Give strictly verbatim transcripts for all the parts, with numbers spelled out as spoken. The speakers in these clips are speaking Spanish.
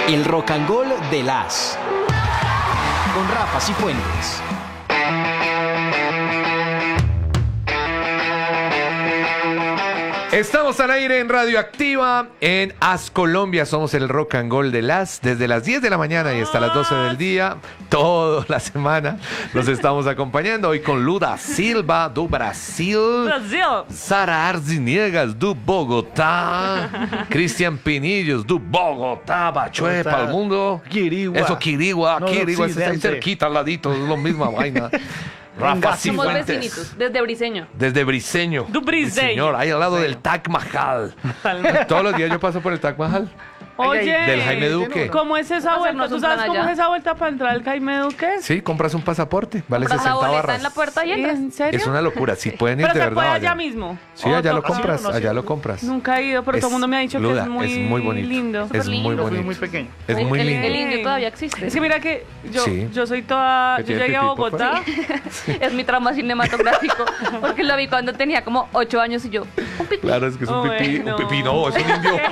El Rock and Roll de las con Rafa Cifuentes. Estamos al aire en Radioactiva, en As Colombia. Somos el Rock and Roll de las, desde las diez de la mañana y hasta las doce del día, toda la semana los estamos acompañando. Hoy con Luda Silva, do Brasil, Brasil. Sara Arziniegas, do Bogotá, Cristian Pinillos, do Bogotá, Bachué, para el mundo. Quirigua. Eso, Quirigua, No, Quirigua, está ahí occidente. cerquita, al ladito, es la misma vaina. Rafa Somos Cifuentes. vecinitos, desde Briseño. Desde Briseño. Du Briseño. Sí, señor, ahí al lado del Taj Mahal. Todos los días yo paso por el Taj Mahal. Oye, Del Jaime Duque. ¿cómo es esa vuelta? Hacernos ¿Tú un sabes plan cómo allá. es esa vuelta para entrar al Jaime Duque? Sí, compras un pasaporte, vale Compras la sesenta boleta barras. en la puerta y ¿Sí? entras. ¿En serio? Es una locura, si pueden ir Pero de se verdad. puede allá vayan. mismo. Sí, ¿O allá lo toca? compras, no, no, allá sí. lo compras. Nunca he ido, pero Es- todo el mundo me ha dicho Luda, que es muy, es muy bonito. lindo. Es muy lindo. Yo fui bonito. muy pequeño. Es El- muy el, lindo. el indio todavía existe. Es que mira que yo, Sí. yo soy toda... ¿Que Yo tiene llegué a pipí por Bogotá. Es mi trauma cinematográfico. Porque lo vi cuando tenía como ocho años y yo, un pipí. Claro, es que es un Oh, pipí. bueno. Un pipí no, es un indio.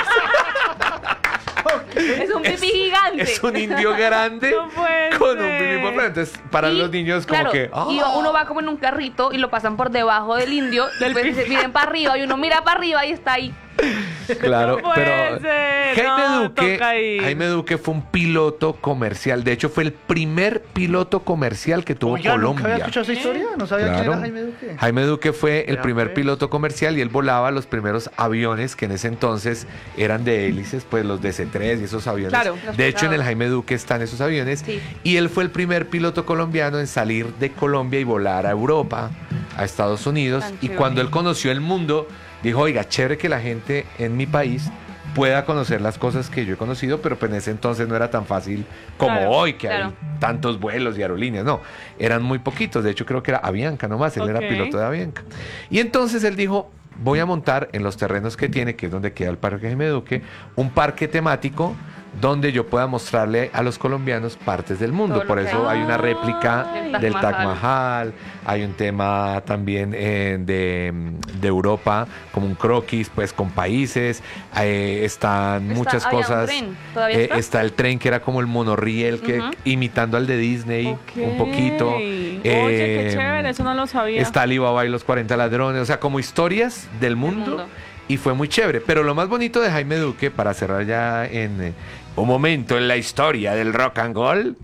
Es un pipí gigante. Es un indio grande No puede con un ser. pipí por frente. Entonces, para Y, los niños, como claro, que. y ¡ah! uno va como en un carrito y lo pasan por debajo del indio. Del Después se miren para arriba y uno mira para arriba y está ahí. Claro, No puede pero ser, Jaime no, Duque, toca ir. Jaime Duque fue un piloto comercial. De hecho, fue el primer piloto comercial que tuvo Oiga, ¿nunca había Colombia. escuchado esa historia? No sabía quién Claro. era Jaime Duque. Jaime Duque fue el Ya, primer pues. piloto comercial y él volaba los primeros aviones que en ese entonces eran de hélices, pues los D C tres y esos aviones. Claro, los de hecho, en el pesados. Jaime Duque están esos aviones. Sí. Y él fue el primer piloto colombiano en salir de Colombia y volar a Europa, a Estados Unidos. Tan Y chévere. cuando él conoció el mundo, dijo, oiga, chévere que la gente en mi país pueda conocer las cosas que yo he conocido, pero pues en ese entonces no era tan fácil como Claro, hoy, que claro. hay tantos vuelos y aerolíneas. No, eran muy poquitos. De hecho, creo que era Avianca nomás. Él Ok. era piloto de Avianca. Y entonces él dijo, voy a montar en los terrenos que tiene, que es donde queda el Parque Jaime Duque, un parque temático donde yo pueda mostrarle a los colombianos partes del mundo. Todo lo Por que eso hay. hay una réplica Del Taj del Taj Mahal. Mahal, hay un tema también eh, de, de Europa, como un croquis, pues con países, eh, están Está- muchas había un cosas. tren, ¿todavía Eh, está? el tren que era como el monorriel, que Ujú. imitando al de Disney Ok. un poquito. Oye, qué Eh, chévere, eso no lo sabía. Está Alibaba y los cuarenta ladrones, o sea, como historias del mundo, mundo. y fue muy chévere. Pero lo más bonito de Jaime Duque, para cerrar ya en eh, un momento en la historia del rock and roll,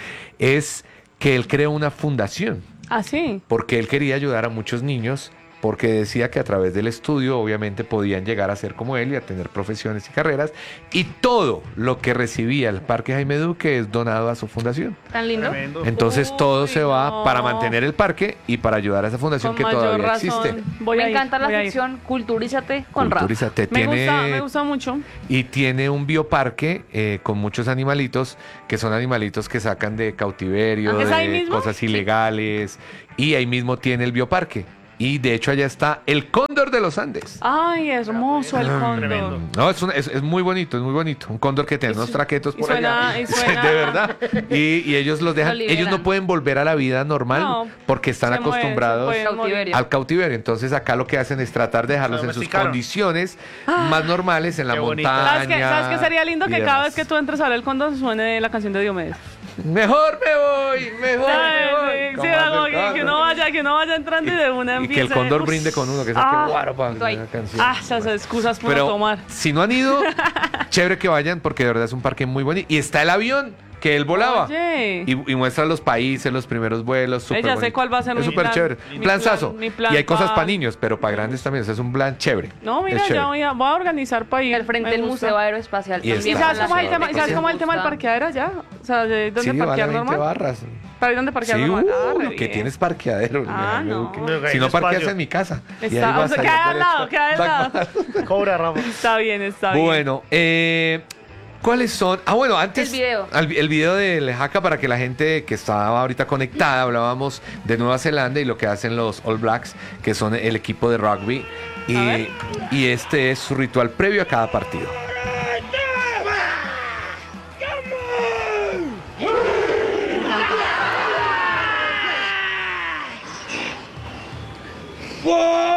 es que él creó una fundación, ¿Ah, sí? porque él quería ayudar a muchos niños, porque decía que a través del estudio obviamente podían llegar a ser como él y a tener profesiones y carreras, y todo lo que recibía el Parque Jaime Duque es donado a su fundación. Tan lindo. Tremendo. Entonces Uy, todo se va no. para mantener el parque y para ayudar a esa fundación Con que mayor todavía razón. existe. Voy a Me ir, encanta la voy a ir. sección Culturízate con Rafa. Culturízate. Me Tiene, gusta, me gusta mucho. y tiene un bioparque eh, con muchos animalitos, que son animalitos que sacan de cautiverio, ¿Es ahí de mismo? cosas ilegales, y ahí mismo tiene el bioparque. Y de hecho allá está el cóndor de los Andes. Ay, hermoso el cóndor. Tremendo. No, es, un- es, es muy bonito, es muy bonito. Un cóndor que tiene unos traquetos y por suena- allá. y suena- De verdad. Y, y ellos los dejan, Lo liberan. ellos no pueden volver a la vida normal No, porque están se mueren, se acostumbrados pueden morir. Cautiverio. al cautiverio. Entonces acá lo que hacen es tratar de dejarlos Lo en sus domesticaron. condiciones más normales en la Qué bonito. montaña. ¿Sabes qué, ¿Sabes qué sería lindo? y Que cada demás. vez que tú entres a ver el cóndor suene la canción de Diomedes. Mejor me voy, mejor Ay, me voy. sí, ¿Cómo sí, hace como el que, que cóndor? uno vaya, que uno vaya entrando y de una Y empiece. que el cóndor Uf. brinde con uno, que saque Ah, guaro para estoy. la canción. Ah, esas excusas por no Pero tomar. si no han ido, chévere que vayan porque de verdad es un parque muy bonito. Y está el avión que él volaba. Oye. Y, y muestra los países, los primeros vuelos. Súper ya sé bonito. cuál va a ser Es mi súper plan, chévere. mi Planzazo. plan, mi plan y hay cosas pa- para niños, pero para grandes también. O sea, es un plan chévere. No, mira, Es ya chévere. voy a, voy a organizar para ir. Al frente Me del gusta. Museo Aeroespacial. Y ¿Y está. sabes cómo es el Sí, tema, y sabes sí. cómo es el tema del parqueadero allá? O sea, ¿de dónde Sí, parquear vale veinte normal? barras. ¿Para ir dónde parquear Sí, normal? Ah, uh, re lo que bien. tienes parqueadero. Ah, mira, no. que- Pero Si no hay parqueas espacio. en mi casa. Y ahí Está, o vas sea, allá queda al derecho. lado, queda al lado. Cobra, Rafa. Está bien, está bien. Bueno, eh, ¿cuáles son? Ah, bueno, antes. El video. al- El video de Lejaca para que la gente que estaba ahorita conectada, hablábamos de Nueva Zelanda y lo que hacen los All Blacks, que son el equipo de rugby. A Y, ver. y este es su ritual previo a cada partido. One!